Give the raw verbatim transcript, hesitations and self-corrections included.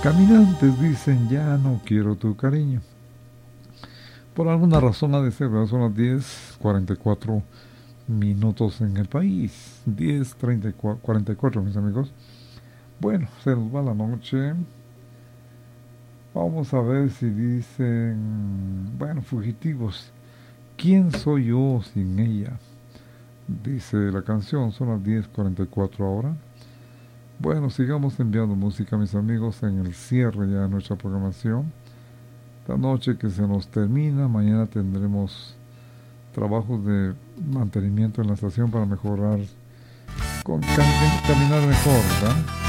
Caminantes dicen ya no quiero tu cariño. Por alguna razón ha de ser, ¿verdad? Son las diez cuarenta y cuatro minutos en el país. diez cuarenta y cuatro, mis amigos. Bueno, se nos va la noche. Vamos a ver si dicen, bueno, fugitivos. ¿Quién soy yo sin ella? Dice la canción, son las diez cuarenta y cuatro ahora. Bueno, sigamos enviando música, mis amigos, en el cierre ya de nuestra programación. Esta noche que se nos termina, mañana tendremos trabajos de mantenimiento en la estación para mejorar, con, caminar mejor, ¿verdad?